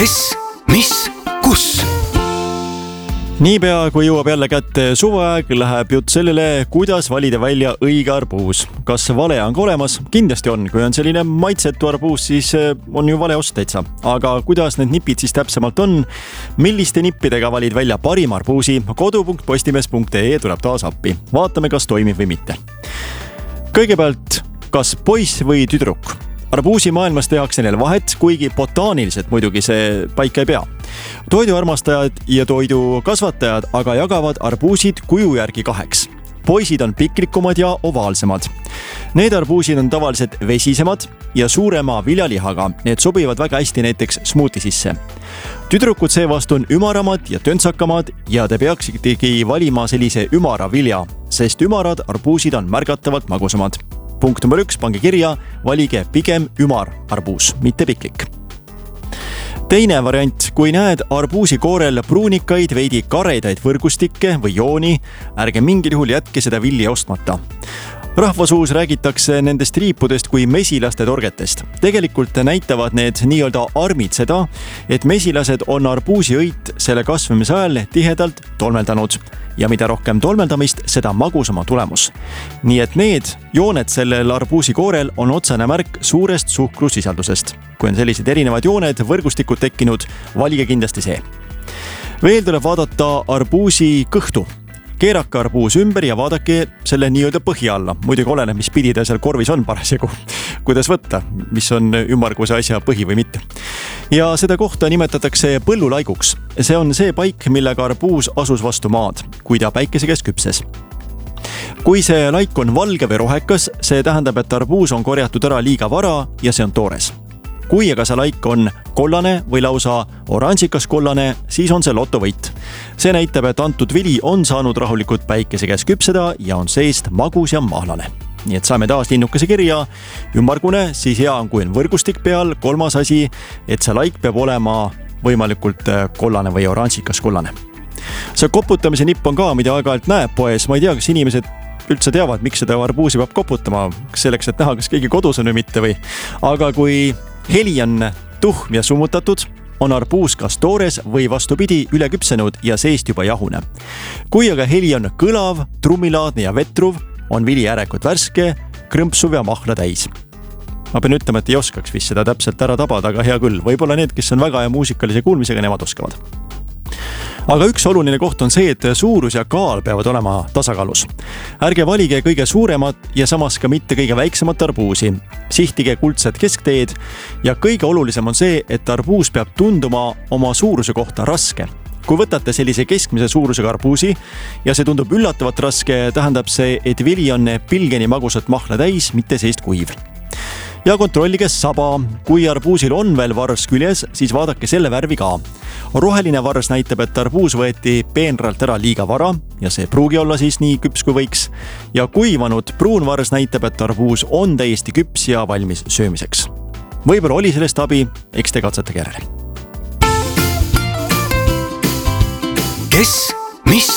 Kes, mis, kus? Niipea kui jõuab jälle kätte suveaeg, läheb jutt sellele, kuidas valida välja õige arbuus. Kas vale on ka olemas? Kindlasti on. Kui on selline maitsetu arbuus, siis on ju vale ost täitsa. Aga kuidas need nipid siis täpsemalt on? Milliste nippidega valid välja parim arbuusi? kodu.postimees.ee tuleb taas appi. Vaatame, kas toimib või mitte. Kõigepealt, kas poiss või tüdruk? Arbuusi maailmas tehakse neil vahet, kuigi botaaniliselt muidugi see paika ei pea. Toiduarmastajad ja toidukasvatajad aga jagavad arbuusid kuju järgi kaheks. Poisid on piklikumad ja ovaalsemad. Need arbuusid on tavaliselt vesisemad ja suurema viljalihaga. Need sobivad väga hästi näiteks smuuti sisse. Tüdrukud seevastu on ümaramad ja töntsakamad ja te peaksitegi valima sellise ümara vilja, sest ümarad arbuusid on märgatavalt magusamad. Punkt number 1, pange kirja, valige pigem ümar arbuus, mitte piklik. Teine variant, kui näed arbuusi koorel pruunikaid, veidi karedaid võrgustikke või jooni, ärge mingil juhul jätke seda vilja ostmata. Rahvasuus räägitakse nendest riipudest kui mesilaste torgetest. Tegelikult näitavad need nii-öelda armid seda, et mesilased on arbuusi õit selle kasvamise ajal tihedalt tolmeldanud. Ja mida rohkem tolmeldamist, seda magusama tulemus. Nii et need jooned sellel arbuusi koorel on otsene märk suurest suhkrusisaldusest. Kui on sellised erinevad jooned, võrgustikud tekkinud, valige kindlasti see. Veel tuleb vaadata arbuusi kõhtu. Keerake arbuus ümber ja vaadake selle nii-öelda põhi alla. Muidugi oleneb, mis pidi ta seal korvis on parasjagu. Kuidas võtta, mis on ümmarguse asja põhi või mitte. Ja seda kohta nimetatakse põllulaiguks. See on see paik, millega arbuus asus vastu maad, kui ta päikese käes küpses. Kui see laik on valge või rohekas, see tähendab, et arbuus on korjatud ära liiga vara ja see on toores. Kui aga see laik on kollane või lausa oranžikas kollane, siis on see lotovõit. See näitab, et antud vili on saanud rahulikult päikese käes küpseda ja on seest magus ja mahlane. Nii et saame taas linnukese kirja. Ümmargune, siis hea on, kui on võrgustik peal. Kolmas asi, et see laik peab olema võimalikult kollane või oranžikas kollane. See koputamise nipp on ka, mida aeg-ajalt näeb poes. Ma ei tea, kas inimesed üldse teavad, miks seda arbuusi peab koputama. Selleks, et näha, kas keegi kodus on või mitte või. Aga kui heli on tuhm ja summutatud, on arbuus kas toores või vastupidi üle küpsenud ja seest juba jahune. Kui aga heli on kõlav, trummilaadne ja vetruv, on vili äärekult värske, krõmpsuv ja mahla täis. Ma pean ütlema, et ei oskaks vist seda täpselt ära tabada, aga hea küll. Võib-olla need, kes on väga muusikalise kuulmisega, nemad oskavad. Aga üks oluline koht on see, et suurus ja kaal peavad olema tasakaalus. Ärge valige kõige suuremat ja samas ka mitte kõige väiksemat arbuusi. Sihtige kuldset keskteed ja kõige olulisem on see, et arbuus peab tunduma oma suuruse kohta raske. Kui võtate sellise keskmise suurusega arbuusi ja see tundub üllatavalt raske, tähendab see, et vili on pilgeni magusat mahla täis, mitte seest kuiv. Ja kontrollige saba. Kui arbuusil on veel vars küljes, siis vaadake selle värvi ka. Roheline vars näitab, et arbuus võeti peenralt ära liiga vara ja see pruugi olla siis nii küps kui võiks. Ja kuivanud pruun vars näitab, et arbuus on täiesti küps ja valmis söömiseks. Võib-olla oli sellest abi, eks te katsetage järele. Kes